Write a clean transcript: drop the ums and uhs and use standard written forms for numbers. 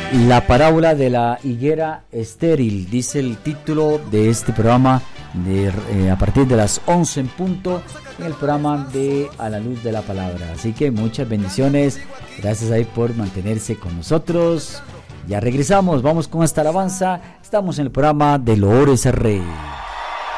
La parábola de la higuera estéril, dice el título de este programa a partir de las 11 en punto, en el programa de A la Luz de la Palabra. Así que muchas bendiciones, gracias ahí por mantenerse con nosotros. Ya regresamos, vamos con esta alabanza, estamos en el programa de Loores al Rey.